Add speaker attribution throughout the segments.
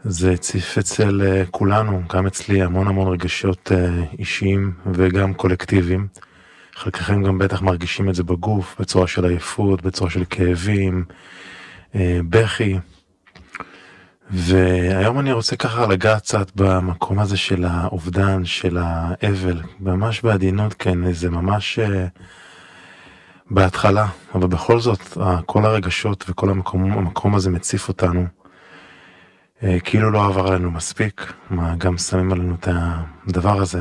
Speaker 1: זה הציף אצל כולנו, גם אצלי, המון רגשות אישיים וגם קולקטיביים. חלקכם גם בטח מרגישים את זה בגוף, בצורה של עייפות, בצורה של כאבים, בכי. והיום אני רוצה ככה לגעת קצת במקום הזה של האובדן, של האבל, ממש בעדינות, כן, זה ממש בהתחלה, אבל בכל זאת, כל הרגשות וכל המקום הזה מציף אותנו, כאילו לא עבר עלינו מספיק, גם שמים עלינו את הדבר הזה.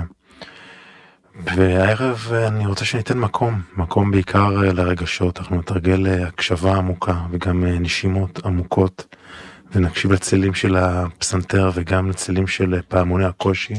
Speaker 1: והערב אני רוצה שניתן מקום בעיקר לרגשות, אנחנו נתרגל הקשבה עמוקה וגם נשימות עמוקות, ונקשיב לצלילים של הפסנתר וגם לצלילים של פעמוני הקושי.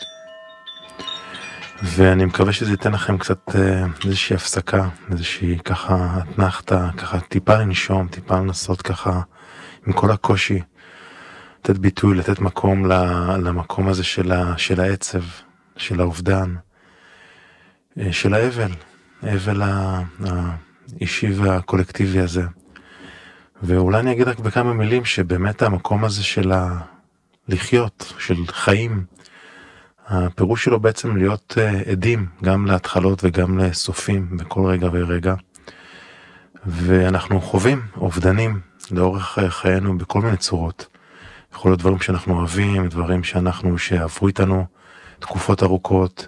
Speaker 1: ואני מקווה שזה ייתן לכם קצת איזושהי הפסקה, איזושהי ככה התנחתה, ככה טיפה לנשום, טיפה לנסות ככה עם כל הקושי, לתת ביטוי, לתת מקום למקום הזה של העצב, של האובדן, של האבל האישי והקולקטיבי הזה. ואולי אני אגיד רק בכמה מילים שבאמת המקום הזה של לחיות, של חיים, הפירוש שלו בעצם להיות עדים גם להתחלות וגם לסופים בכל רגע ורגע. ואנחנו חווים אובדנים לאורך חיינו בכל מיני צורות. יכול להיות דברים שאנחנו אוהבים, דברים שעברו איתנו תקופות ארוכות,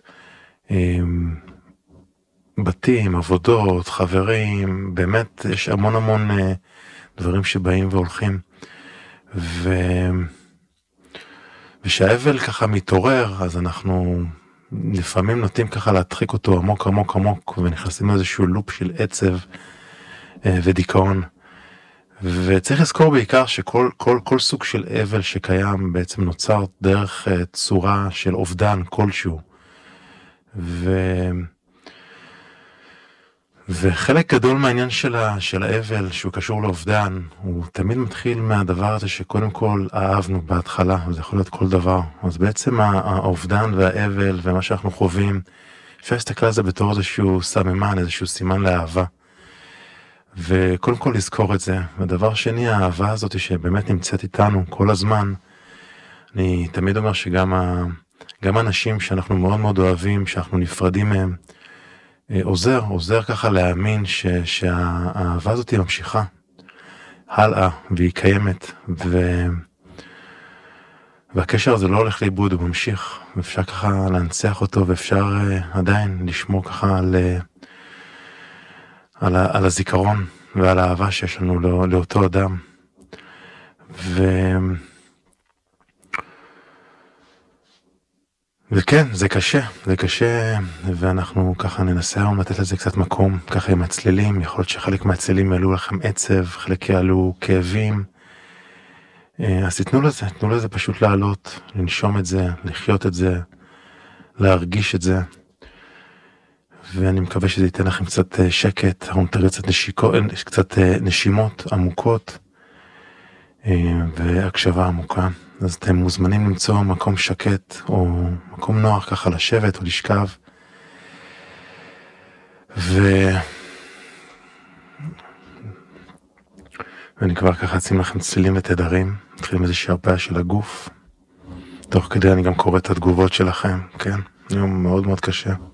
Speaker 1: בתים, עבודות, חברים, באמת יש המון דברים שבאים והולכים. ושהאבל ככה מתעורר, אז אנחנו לפעמים נוטים ככה להדחיק אותו עמוק, ונכנסים לאיזשהו לופ של עצב ודיכאון. וצריך לזכור בעיקר שכל סוג של אבל שקיים בעצם נוצר דרך צורה של אובדן כלשהו. וחלק גדול מהעניין של האבל שהוא קשור לאובדן, הוא תמיד מתחיל מהדבר הזה שקודם כל אהבנו בהתחלה, וזה יכול להיות כל דבר. אז בעצם האובדן והאבל ומה שאנחנו חווים, אפשר להסתכל על זה בתור איזשהו סממן, איזשהו סימן לאהבה. וקודם כל לזכור את זה. ודבר שני, האהבה הזאת שבאמת נמצאת איתנו כל הזמן, אני תמיד אומר שגם אנשים שאנחנו מאוד אוהבים, שאנחנו נפרדים מהם, עוזר ככה להאמין שהאהבה הזאת היא ממשיכה הלאה והיא קיימת, והקשר הזה לא הולך לאיבוד, הוא ממשיך, ואפשר ככה להנצח אותו, ואפשר עדיין לשמור ככה על הזיכרון ועל האהבה שיש לנו לאותו אדם. וכן, זה קשה, ואנחנו ככה ננסה היום לתת לזה קצת מקום, ככה עם הצלילים. יכול להיות שחלק מהצלילים יעלו לכם עצב, חלק יעלו כאבים, אז תנו לזה פשוט לעלות, לנשום את זה, לחיות את זה, להרגיש את זה. ואני מקווה שזה ייתן לכם קצת שקט, אנחנו נתראה קצת נשימות עמוקות והקשבה עמוקה. אז אתם מוזמנים למצוא מקום שקט או מקום נוח ככה לשבת או לשכב. ואני כבר ככה אשים לכם צלילים ותדרים, נתחיל עם איזושהי הרפאה של הגוף. תוך כדי אני גם קורא את התגובות שלכם, כן? יום מאוד קשה.